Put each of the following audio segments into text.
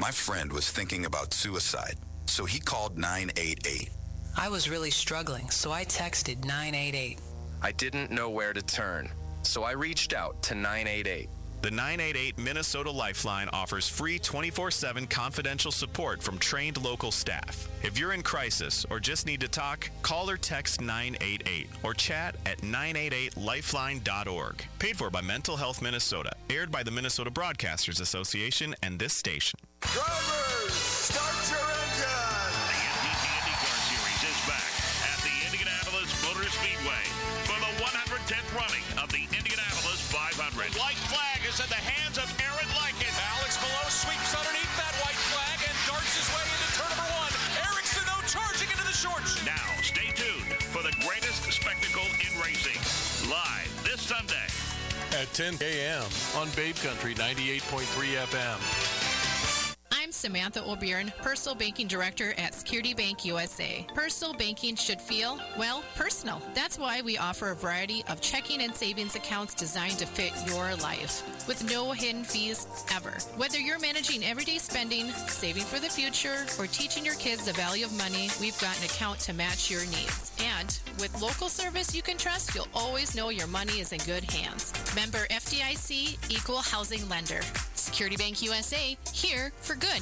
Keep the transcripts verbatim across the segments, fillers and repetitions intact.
My friend was thinking about suicide, so he called nine eight eight. I was really struggling, so I texted nine eight eight. I didn't know where to turn, so I reached out to nine eight eight. The nine eight eight Minnesota Lifeline offers free twenty-four seven confidential support from trained local staff. If you're in crisis or just need to talk, call or text nine eight eight or chat at nine eight eight lifeline dot org. Paid for by Mental Health Minnesota. Aired by the Minnesota Broadcasters Association and this station. Drivers, start your engine! The N T T IndyCar Series is back at the Indianapolis Motor Speedway for the one hundred tenth running of the Indianapolis five hundred. White flag is in the hands of Aaron Lycan. Alex Below sweeps underneath that white flag and darts his way into turn number one. Erickson, though, charging into the shorts. Now, stay tuned for the greatest spectacle in racing. Live this Sunday at ten a.m. on Babe Country ninety-eight point three F M. I'm Samantha O'Byrne, Personal Banking Director at Security Bank U S A. Personal banking should feel, well, personal. That's why we offer a variety of checking and savings accounts designed to fit your life, with no hidden fees ever. Whether you're managing everyday spending, saving for the future, or teaching your kids the value of money, we've got an account to match your needs. And with local service you can trust, you'll always know your money is in good hands. Member F D I C, Equal Housing Lender. Security Bank U S A, here for good.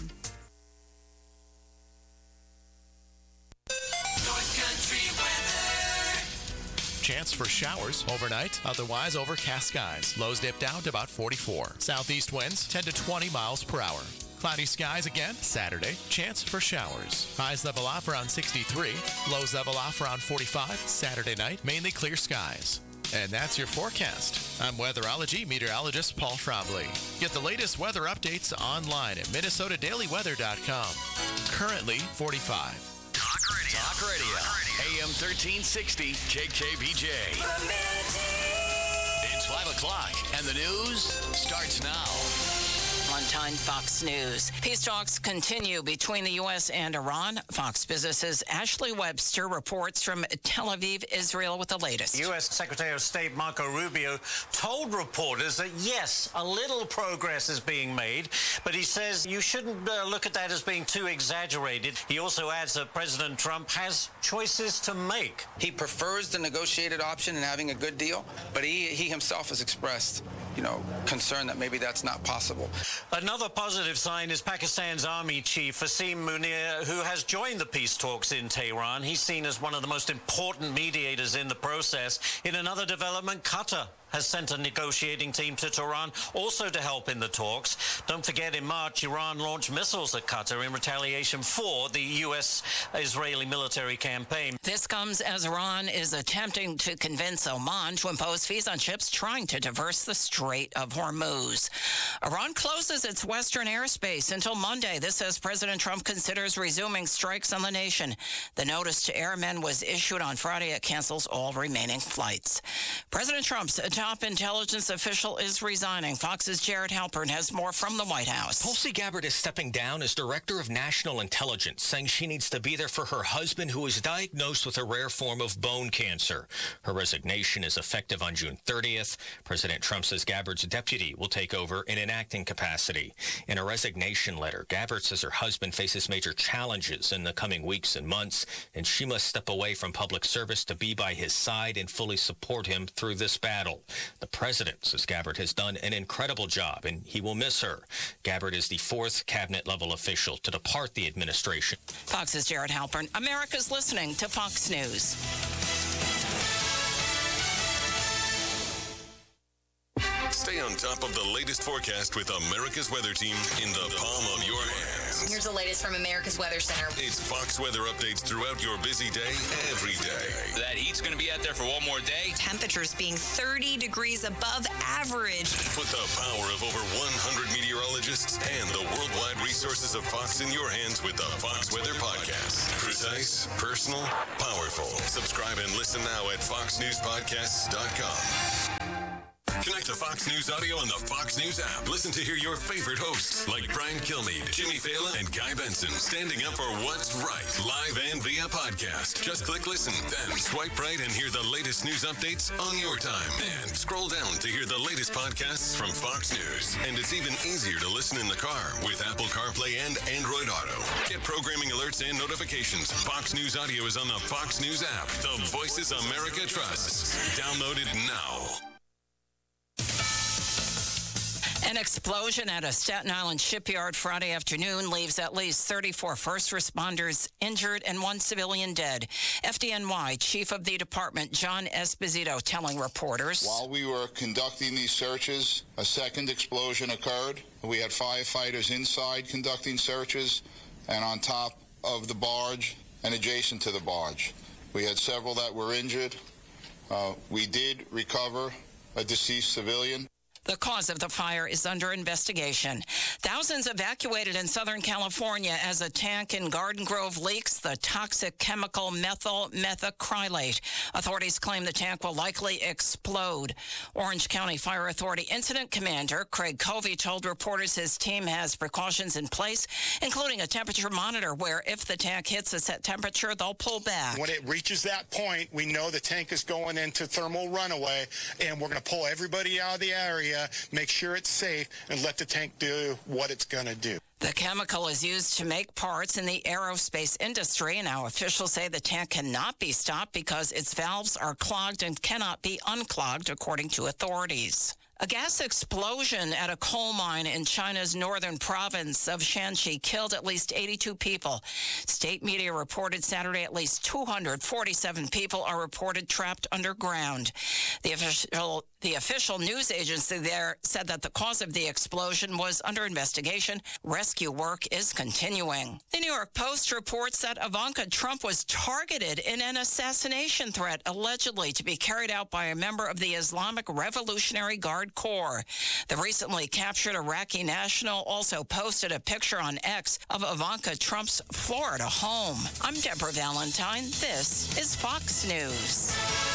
North Country weather. Chance for showers overnight, otherwise overcast skies. Lows dip down to about forty-four. Southeast winds ten to twenty miles per hour. Cloudy skies again Saturday. Chance for showers. Highs level off around sixty-three. Lows level off around forty-five. Saturday night, mainly clear skies. And that's your forecast. I'm weatherology meteorologist Paul Trombley. Get the latest weather updates online at minnesota daily weather dot com. Currently forty-five. Talk radio. Talk radio. A M thirteen sixty K K B J. It's five o'clock, and the news starts now. On Time Fox News. Peace talks continue between the U S and Iran. Fox Business's Ashley Webster reports from Tel Aviv, Israel with the latest. U S Secretary of State Marco Rubio told reporters that, yes, a little progress is being made, but he says you shouldn't uh, look at that as being too exaggerated. He also adds that President Trump has choices to make. He prefers the negotiated option and having a good deal, but he, he himself has expressed, you know, concern that maybe that's not possible. Another positive sign is Pakistan's army chief, Asim Munir, who has joined the peace talks in Tehran. He's seen as one of the most important mediators in the process. In another development, Qatar has sent a negotiating team to Tehran also to help in the talks. Don't forget, in March, Iran launched missiles at Qatar in retaliation for the U S-Israeli military campaign. This comes as Iran is attempting to convince Oman to impose fees on ships trying to traverse the Strait of Hormuz. Iran closes its western airspace until Monday. This as President Trump considers resuming strikes on the nation. The notice to airmen was issued on Friday. It cancels all remaining flights. President Trump's top intelligence official is resigning. Fox's Jared Halpern has more from the White House. Tulsi Gabbard is stepping down as Director of National Intelligence, saying she needs to be there for her husband, who is diagnosed with a rare form of bone cancer. Her resignation is effective on June thirtieth. President Trump says Gabbard's deputy will take over in an acting capacity. In a resignation letter, Gabbard says her husband faces major challenges in the coming weeks and months, and she must step away from public service to be by his side and fully support him through this battle. The president says Gabbard has done an incredible job, and he will miss her. Gabbard is the fourth cabinet-level official to depart the administration. Fox's Jared Halpern. America's listening to Fox News. Stay on top of the latest forecast with America's Weather Team in the palm of your hands. Here's the latest from America's Weather Center. It's Fox weather updates throughout your busy day, every day. That heat's going to be out there for one more day. Temperatures being thirty degrees above average. Put the power of over one hundred meteorologists and the worldwide resources of Fox in your hands with the Fox Weather Podcast. Precise, personal, powerful. Subscribe and listen now at fox news podcasts dot com. Connect to Fox News Audio on the Fox News app. Listen to hear your favorite hosts like Brian Kilmeade, Jimmy Fallon, and Guy Benson standing up for what's right, live and via podcast. Just click listen, then swipe right and hear the latest news updates on your time. And scroll down to hear the latest podcasts from Fox News. And it's even easier to listen in the car with Apple CarPlay and Android Auto. Get programming alerts and notifications. Fox News Audio is on the Fox News app. The Voices America trusts. Download it now. An explosion at a Staten Island shipyard Friday afternoon leaves at least thirty-four first responders injured and one civilian dead. F D N Y Chief of the Department, John Esposito, telling reporters. While we were conducting these searches, a second explosion occurred. We had firefighters inside conducting searches and on top of the barge and adjacent to the barge. We had several that were injured. Uh, we did recover a deceased civilian. The cause of the fire is under investigation. Thousands evacuated in Southern California as a tank in Garden Grove leaks the toxic chemical methyl methacrylate. Authorities claim the tank will likely explode. Orange County Fire Authority Incident Commander Craig Covey told reporters his team has precautions in place, including a temperature monitor where if the tank hits a set temperature, they'll pull back. When it reaches that point, we know the tank is going into thermal runaway, and we're going to pull everybody out of the area, make sure it's safe, and let the tank do what it's going to do. The chemical is used to make parts in the aerospace industry. Now, officials say the tank cannot be stopped because its valves are clogged and cannot be unclogged, according to authorities. A gas explosion at a coal mine in China's northern province of Shanxi killed at least eighty-two people. State media reported Saturday at least two hundred forty-seven people are reported trapped underground. The official, the official news agency there said that the cause of the explosion was under investigation. Rescue work is continuing. The New York Post reports that Ivanka Trump was targeted in an assassination threat allegedly to be carried out by a member of the Islamic Revolutionary Guard Corps. The recently captured Iraqi national also posted a picture on X of Ivanka Trump's Florida home. I'm Deborah Valentine. This is Fox News.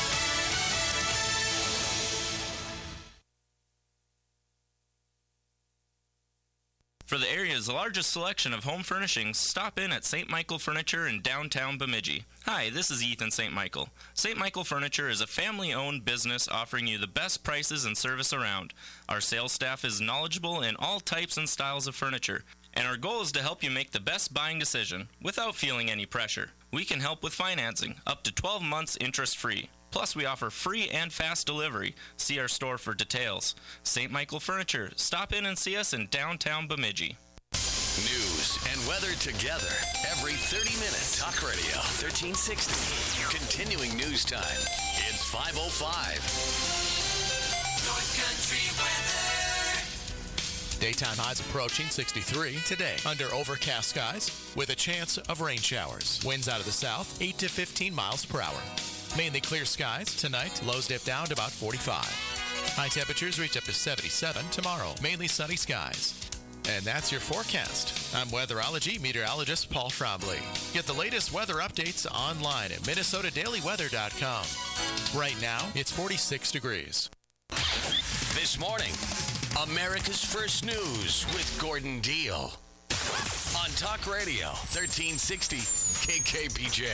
For the area's largest selection of home furnishings, stop in at Saint Michael Furniture in downtown Bemidji. Hi, this is Ethan Saint Michael. Saint Michael Furniture is a family-owned business offering you the best prices and service around. Our sales staff is knowledgeable in all types and styles of furniture, and our goal is to help you make the best buying decision without feeling any pressure. We can help with financing, up to twelve months interest-free. Plus, we offer free and fast delivery. See our store for details. Saint Michael Furniture. Stop in and see us in downtown Bemidji. News and weather together every thirty minutes. Talk Radio thirteen sixty. Continuing news time. It's five oh five. North Country weather. Daytime highs approaching sixty-three today under overcast skies with a chance of rain showers. Winds out of the south, eight to fifteen miles per hour. Mainly clear skies tonight. Lows dip down to about forty-five. High temperatures reach up to seventy-seven tomorrow. Mainly sunny skies. And that's your forecast. I'm weatherology meteorologist Paul Trombley. Get the latest weather updates online at Minnesota Daily Weather dot com. Right now, it's forty-six degrees. This morning, America's First News with Gordon Deal. On Talk Radio, thirteen sixty K K P J.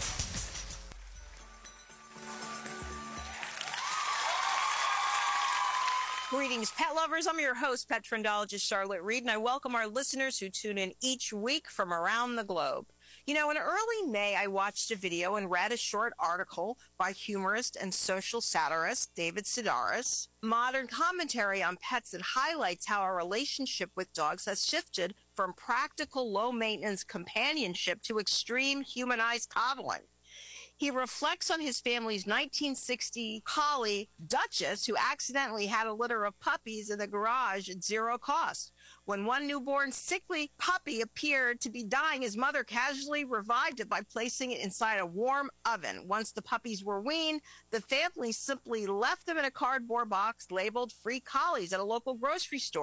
Greetings, pet lovers. I'm your host, pet trendologist Charlotte Reed, and I welcome our listeners who tune in each week from around the globe. You know, in early May, I watched a video and read a short article by humorist and social satirist David Sedaris, modern commentary on pets that highlights how our relationship with dogs has shifted from practical, low-maintenance companionship to extreme humanized coddling. He reflects on his family's nineteen sixty collie, Duchess, who accidentally had a litter of puppies in the garage at zero cost. When one newborn sickly puppy appeared to be dying, his mother casually revived it by placing it inside a warm oven. Once the puppies were weaned, the family simply left them in a cardboard box labeled free collies at a local grocery store.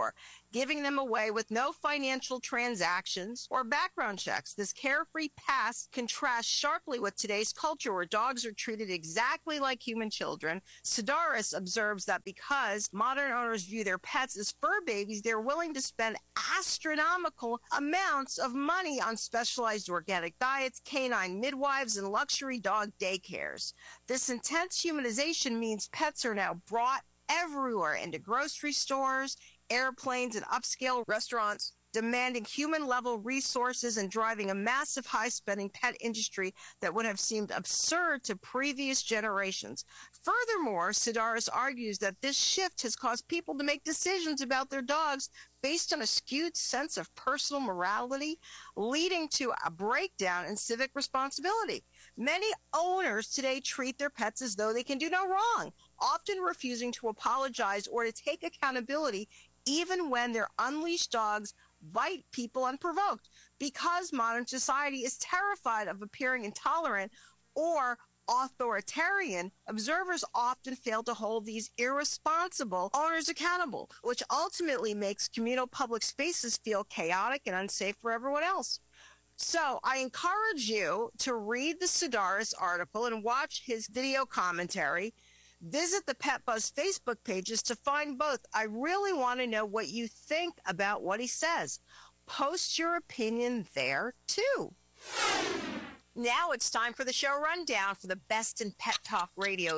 giving them away with no financial transactions or background checks. This carefree past contrasts sharply with today's culture where dogs are treated exactly like human children. Sedaris observes that because modern owners view their pets as fur babies, they're willing to spend astronomical amounts of money on specialized organic diets, canine midwives, and luxury dog daycares. This intense humanization means pets are now brought everywhere into grocery stores, airplanes, and upscale restaurants, demanding human-level resources and driving a massive high-spending pet industry that would have seemed absurd to previous generations. Furthermore, Sedaris argues that this shift has caused people to make decisions about their dogs based on a skewed sense of personal morality, leading to a breakdown in civic responsibility. Many owners today treat their pets as though they can do no wrong, often refusing to apologize or to take accountability even when their unleashed dogs bite people unprovoked. Because modern society is terrified of appearing intolerant or authoritarian, observers often fail to hold these irresponsible owners accountable, which ultimately makes communal public spaces feel chaotic and unsafe for everyone else. So I encourage you to read the Sedaris article and watch his video commentary. Visit the Pet Buzz Facebook pages to find both. I really want to know what you think about what he says. Post your opinion there, too. Now it's time for the show rundown for the best in Pet Talk Radio.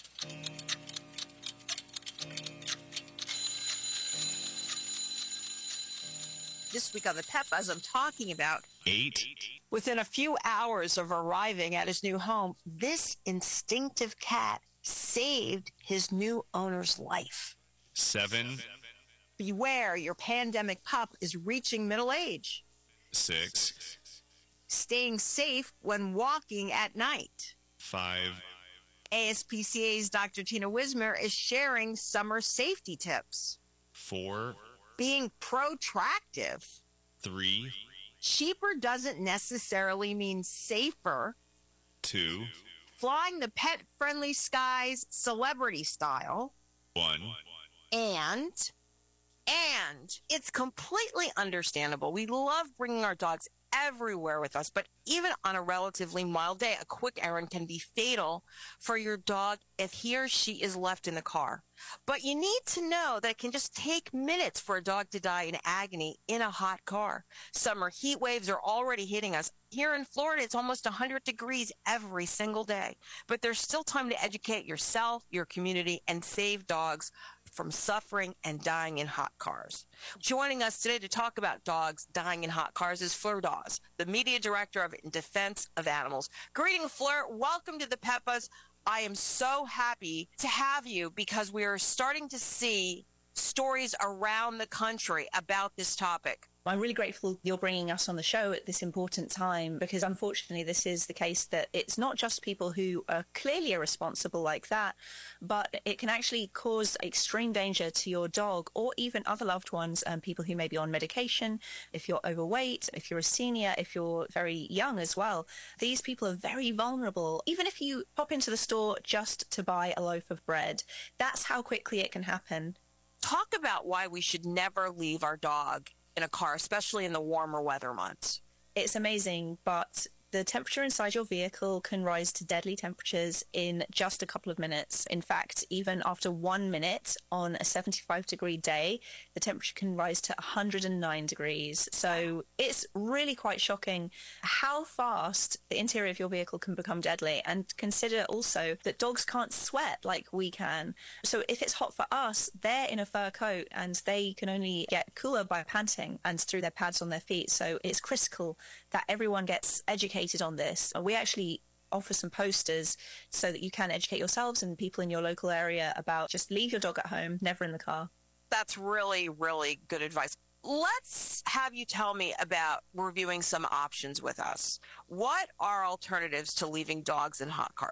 This week on the Pet Buzz, I'm talking about Eight. Within a few hours of arriving at his new home, this instinctive cat saved his new owner's life. Seven. Beware, your pandemic pup is reaching middle age. Six. Staying safe when walking at night. Five. A S P C A's Doctor Tina Wismer is sharing summer safety tips. Four. Being protractive. Three. Cheaper doesn't necessarily mean safer. Two. Flying the pet-friendly skies celebrity style. One. And, and it's completely understandable. We love bringing our dogs everywhere with us, but even on a relatively mild day, a quick errand can be fatal for your dog if he or she is left in the car. But you need to know that it can just take minutes for a dog to die in agony in a hot car. Summer heat waves are already hitting us. Here in Florida, it's almost one hundred degrees every single day. But there's still time to educate yourself, your community, and save dogs from suffering and dying in hot cars. Joining us today to talk about dogs dying in hot cars is Fleur Dawes, the media director of In Defense of Animals. Greeting, Fleur. Welcome to the Pet Buzz. I am so happy to have you because we are starting to see stories around the country about this topic. I'm really grateful you're bringing us on the show at this important time because unfortunately this is the case that it's not just people who are clearly irresponsible like that, but it can actually cause extreme danger to your dog or even other loved ones and people who may be on medication. If you're overweight, if you're a senior, if you're very young as well, these people are very vulnerable. Even if you pop into the store just to buy a loaf of bread, that's how quickly it can happen. Talk about why we should never leave our dog in a car, especially in the warmer weather months. It's amazing, but the temperature inside your vehicle can rise to deadly temperatures in just a couple of minutes. In fact, even after one minute on a seventy-five degree day, the temperature can rise to one hundred nine degrees. So it's really quite shocking how fast the interior of your vehicle can become deadly. And consider also that dogs can't sweat like we can. So if it's hot for us, they're in a fur coat and they can only get cooler by panting and through their pads on their feet. So it's critical that everyone gets educated on this. We actually offer some posters so that you can educate yourselves and people in your local area about just leave your dog at home, never in the car. That's really, really good advice. Let's have you tell me about reviewing some options with us. What are alternatives to leaving dogs in hot cars?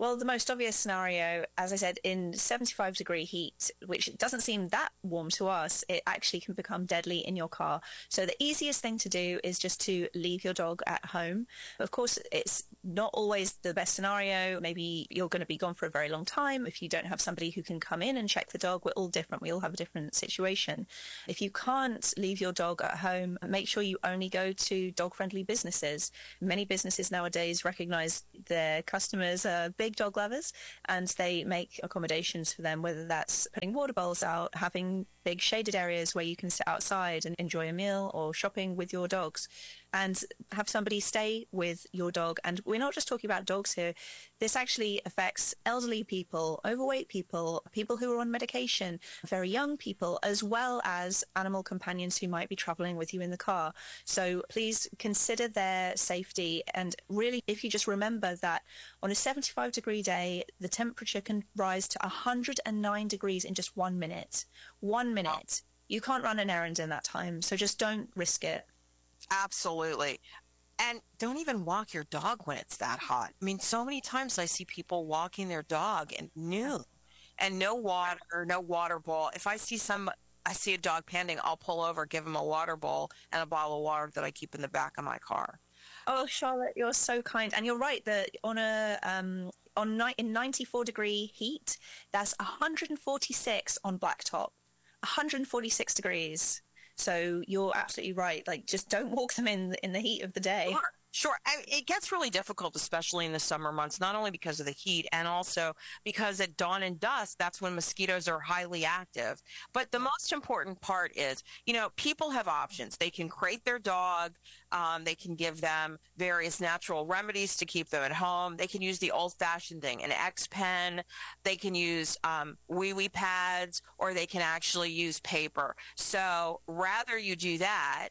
Well, the most obvious scenario, as I said, in seventy-five degree heat, which doesn't seem that warm to us, it actually can become deadly in your car. So the easiest thing to do is just to leave your dog at home. Of course, it's not always the best scenario. Maybe you're going to be gone for a very long time. If you don't have somebody who can come in and check the dog, we're all different. We all have a different situation. If you can't leave your dog at home, make sure you only go to dog-friendly businesses. Many businesses nowadays recognize their customers are big dog lovers, and they make accommodations for them, whether that's putting water bowls out, having big shaded areas where you can sit outside and enjoy a meal, or shopping with your dogs and have somebody stay with your dog. And we're not just talking about dogs here. This actually affects elderly people, overweight people, people who are on medication, very young people, as well as animal companions who might be traveling with you in the car. So please consider their safety. And really, if you just remember that on a seventy-five degree day, the temperature can rise to one hundred nine degrees in just one minute. One minute. You can't run an errand in that time. So just don't risk it. Absolutely. And don't even walk your dog when it's that hot. I mean, so many times I see people walking their dog at noon and no water, no water bowl. If I see some, I see a dog panting, I'll pull over, give him a water bowl and a bottle of water that I keep in the back of my car. Oh, Charlotte, you're so kind. And you're right that on a um, on ni- in ninety-four degree heat, that's one hundred forty-six on blacktop. one hundred forty-six degrees. So you're absolutely right. Like, just don't walk them in in the heat of the day. Sure. Sure. I, it gets really difficult, especially in the summer months, not only because of the heat and also because at dawn and dusk, that's when mosquitoes are highly active. But the most important part is, you know, people have options. They can crate their dog. Um, they can give them various natural remedies to keep them at home. They can use the old-fashioned thing, an X-Pen. They can use um, wee-wee pads, or they can actually use paper. So rather you do that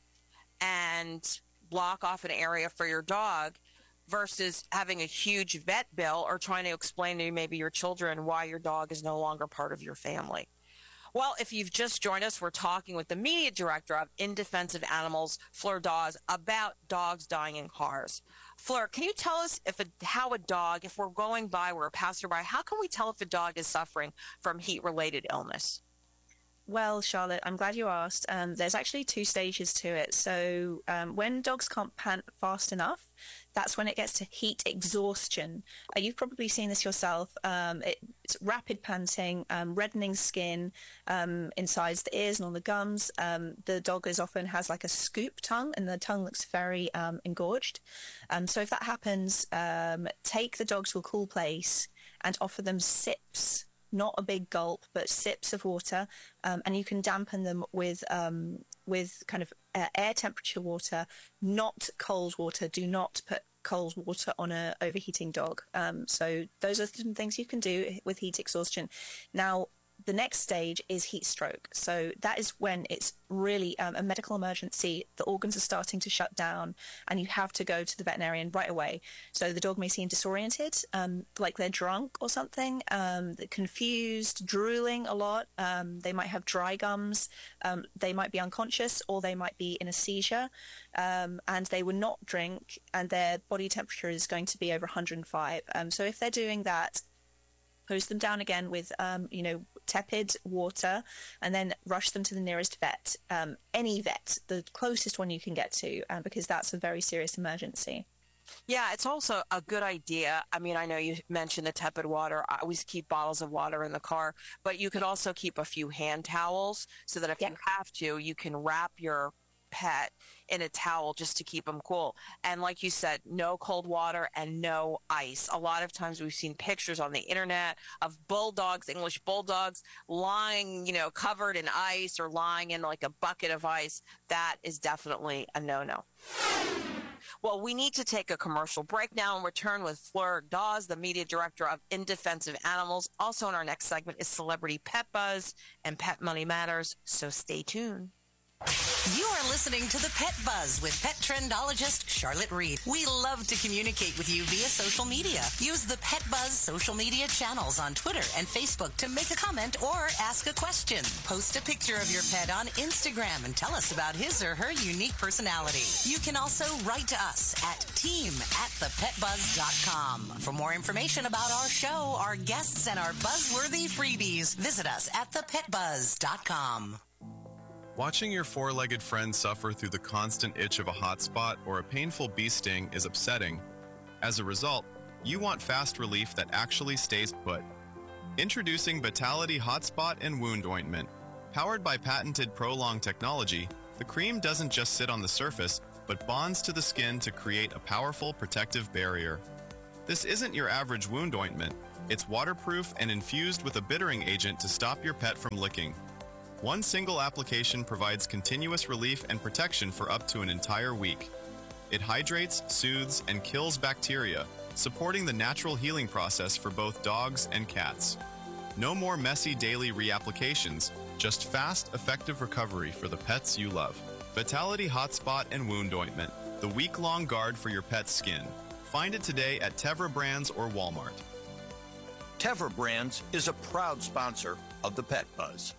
and block off an area for your dog versus having a huge vet bill or trying to explain to maybe your children why your dog is no longer part of your family. Well, if you've just joined us, we're talking with the media director of In Defense of Animals, Fleur Dawes, about dogs dying in cars. Fleur, can you tell us if a, how a dog, if we're going by, we're a passerby, how can we tell if a dog is suffering from heat-related illness? Well, Charlotte, I'm glad you asked. Um, there's actually two stages to it. So um, when dogs can't pant fast enough, that's when it gets to heat exhaustion. Uh, you've probably seen this yourself. Um, it, it's rapid panting, um, reddening skin um, inside the ears and on the gums. Um, the dog is often has like a scoop tongue, and the tongue looks very um, engorged. Um, so if that happens, um, take the dog to a cool place and offer them sips. Not a big gulp, but sips of water, um, and you can dampen them with um, with kind of uh, air temperature water, not cold water. Do not put cold water on a overheating dog. Um, so those are some things you can do with heat exhaustion. Now, the next stage is heat stroke. So that is when it's really um, a medical emergency. The organs are starting to shut down and you have to go to the veterinarian right away. So the dog may seem disoriented, um, like they're drunk or something, um, confused, drooling a lot. Um, they might have dry gums. Um, they might be unconscious, or they might be in a seizure, um, and they will not drink, and their body temperature is going to be over one hundred five. Um, so if they're doing that, hose them down again with, um, you know, tepid water, and then rush them to the nearest vet, um, any vet, the closest one you can get to, um, because that's a very serious emergency. Yeah, it's also a good idea. I mean, I know you mentioned the tepid water. I always keep bottles of water in the car, but you could also keep a few hand towels so that if yeah. you have to, you can wrap your pet in a towel just to keep them cool. And like you said, no cold water and no ice. A lot of times we've seen pictures on the internet of bulldogs, English bulldogs, lying, you know, covered in ice or lying in like a bucket of ice. That is definitely a no-no. Well, we need to take a commercial break now and return with Fleur Dawes, the media director of In Defense of Animals. Also in our next segment is Celebrity Pet Buzz and Pet Money Matters, so stay tuned. You are listening listening to the Pet Buzz with pet trendologist Charlotte Reed. We love to communicate with you via social media. Use the Pet Buzz social media channels on Twitter and Facebook to make a comment or ask a question. Post a picture of your pet on Instagram and tell us about his or her unique personality. You can also write to us at team at the pet buzz dot com. For more information about our show, our guests, and our buzzworthy freebies, visit us at the pet buzz dot com. Watching your four-legged friend suffer through the constant itch of a hot spot or a painful bee sting is upsetting. As a result, you want fast relief that actually stays put. Introducing Vitality Hot Spot and Wound Ointment. Powered by patented Prolong technology, the cream doesn't just sit on the surface, but bonds to the skin to create a powerful protective barrier. This isn't your average wound ointment. It's waterproof and infused with a bittering agent to stop your pet from licking. One single application provides continuous relief and protection for up to an entire week. It hydrates, soothes, and kills bacteria, supporting the natural healing process for both dogs and cats. No more messy daily reapplications, just fast, effective recovery for the pets you love. Vitality Hot Spot and Wound Ointment, the week-long guard for your pet's skin. Find it today at Tevra Brands or Walmart. Tevra Brands is a proud sponsor of the Pet Buzz.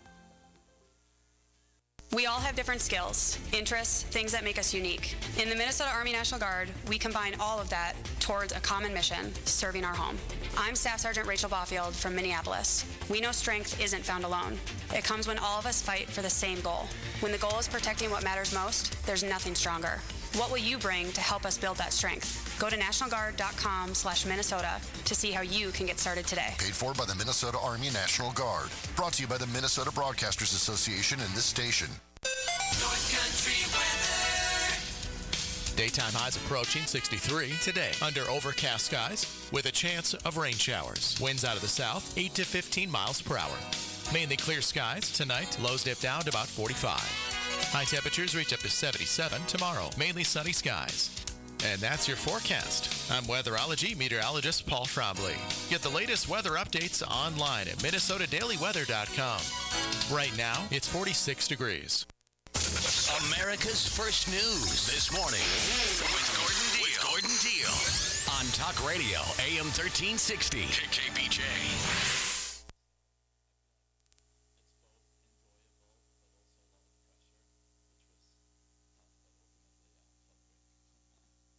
We all have different skills, interests, things that make us unique. In the Minnesota Army National Guard, we combine all of that towards a common mission, serving our home. I'm Staff Sergeant Rachel Baufield from Minneapolis. We know strength isn't found alone. It comes when all of us fight for the same goal. When the goal is protecting what matters most, there's nothing stronger. What will you bring to help us build that strength? Go to national guard dot com slash Minnesota to see how you can get started today. Paid for by the Minnesota Army National Guard. Brought to you by the Minnesota Broadcasters Association and this station. North Country weather. Daytime highs approaching sixty-three today under overcast skies with a chance of rain showers. Winds out of the south, eight to fifteen miles per hour. Mainly clear skies tonight. Lows dip down to about forty-five. High temperatures reach up to seventy-seven tomorrow. Mainly sunny skies. And that's your forecast. I'm weatherology meteorologist Paul Trombley. Get the latest weather updates online at minnesota daily weather dot com. Right now, it's forty-six degrees. America's First News this morning with Gordon Deal. With Gordon Deal on Talk Radio A M thirteen sixty K K B J.